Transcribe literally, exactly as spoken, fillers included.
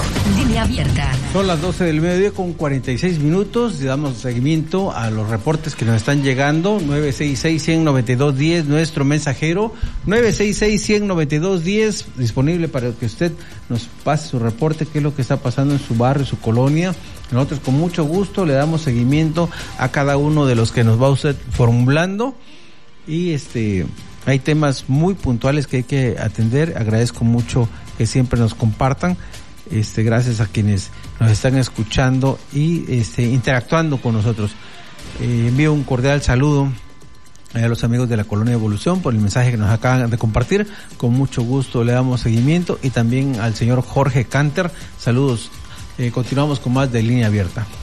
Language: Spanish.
Línea abierta. Son las doce del mediodía con cuarenta y seis minutos. Le damos seguimiento a los reportes que nos están llegando. nueve seis seis, uno cero nueve dos, uno cero, nuestro mensajero. nueve seis seis, uno cero nueve dos, uno cero, disponible para que usted nos pase su reporte, qué es lo que está pasando en su barrio, su colonia. Nosotros con mucho gusto le damos seguimiento a cada uno de los que nos va usted formulando. Y este, hay temas muy puntuales que hay que atender. Agradezco mucho que siempre nos compartan. Este, gracias a quienes nos están escuchando y este, interactuando con nosotros. Eh, envío un cordial saludo a los amigos de la Colonia Evolución por el mensaje que nos acaban de compartir. Con mucho gusto le damos seguimiento, y también al señor Jorge Canter. Saludos. Eh, continuamos con más de Línea Abierta.